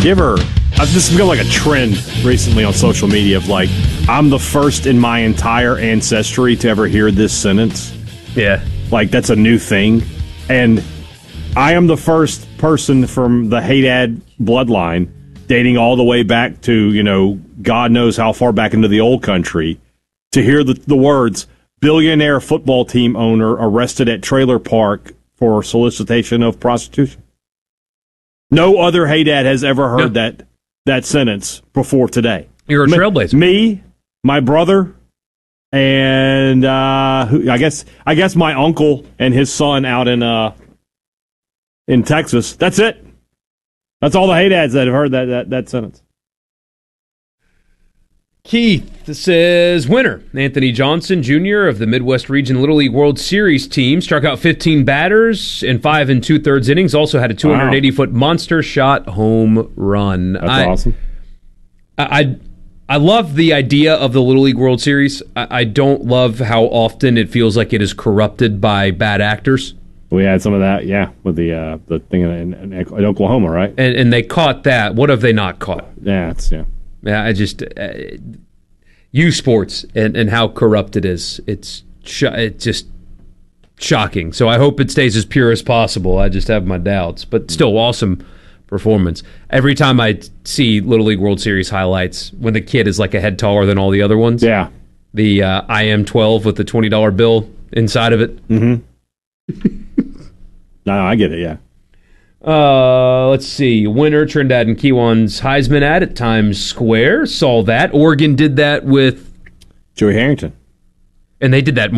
You ever? This has become like a trend recently on social media of like, I'm the first in my entire ancestry to ever hear this sentence. Yeah. Like, that's a new thing. And I am the first person from the Haydad bloodline, dating all the way back to, God knows how far back into the old country, to hear the words, billionaire football team owner arrested at trailer park for solicitation of prostitution. No other Haydad has ever heard that sentence before today. You're a trailblazer. Me, my brother, and I guess my uncle and his son out in Texas. That's it. That's all the Haydads that have heard that sentence. Keith says, winner, Anthony Johnson Jr. of the Midwest Region Little League World Series team struck out 15 batters in 5 2/3 innings. Also had a 280-foot monster shot home run. That's awesome. I love the idea of the Little League World Series. I don't love how often it feels like it is corrupted by bad actors. We had some of that, with the thing in Oklahoma, right? And they caught that. What have they not caught? Yeah. Yeah, I just U Sports and how corrupt it is. It's just shocking. So I hope it stays as pure as possible. I just have my doubts, but still awesome performance. Every time I see Little League World Series highlights, when the kid is like a head taller than all the other ones, the I am 12 with the $20 bill inside of it. Mm-hmm. No, I get it. Yeah. Let's see. Winner, Trinidad and Kiwan's Heisman ad at Times Square. Saw that. Oregon did that with Joey Harrington. And they did that